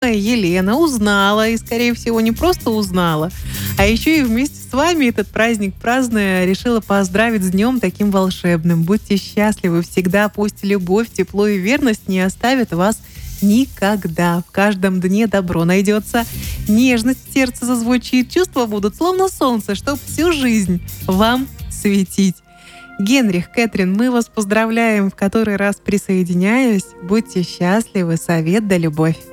любимая Елена узнала, и, скорее всего, не просто узнала, а еще и вместе с вами этот праздник празднуя, решила поздравить с днем таким волшебным. Будьте счастливы всегда, пусть любовь, тепло и верность не оставят вас никогда. В каждом дне добро найдется, нежность в сердце зазвучит, чувства будут словно солнце, чтоб всю жизнь вам светить. Генрих, Кэтрин, мы вас поздравляем, в который раз присоединяюсь. Будьте счастливы, совет да любовь.